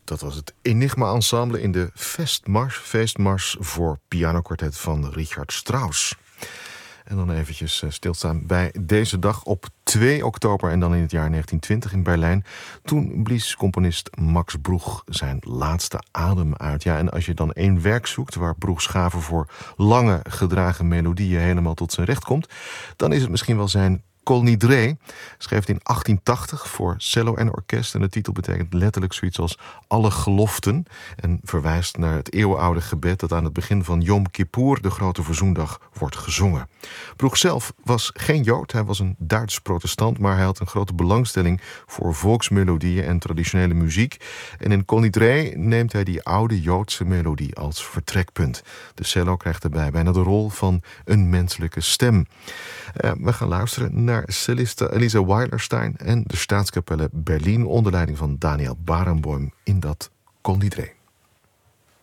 Dat was het Enigma Ensemble in de feestmars voor pianokwartet van Richard Strauss. En dan eventjes stilstaan bij deze dag op 2 oktober... en dan in het jaar 1920 in Berlijn. Toen blies componist Max Bruch zijn laatste adem uit. Ja, en als je dan één werk zoekt waar Bruchs gave voor lange gedragen melodieën helemaal tot zijn recht komt, dan is het misschien wel zijn Kol Nidrei, schreef in 1880 voor cello en orkest. En de titel betekent letterlijk zoiets als alle geloften. En verwijst naar het eeuwenoude gebed dat aan het begin van Yom Kippur, de grote verzoendag, wordt gezongen. Bruch zelf was geen Jood, hij was een Duits protestant, maar hij had een grote belangstelling voor volksmelodieën en traditionele muziek. En in Kol Nidrei neemt hij die oude Joodse melodie als vertrekpunt. De cello krijgt daarbij bijna de rol van een menselijke stem. We gaan luisteren naar celliste Elisa Weilerstein en de Staatskapelle Berlin onder leiding van Daniel Barenboim in dat Kol Nidrei.